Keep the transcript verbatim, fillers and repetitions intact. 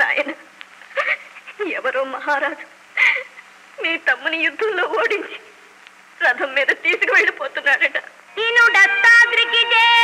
నాయన, ఎవరో మహారాజు మీ తమ్ముని యుద్ధంలో ఓడించి రథం మీద తీసుకు వెళ్ళిపోతున్నాడట. దత్తాత్రికి జై.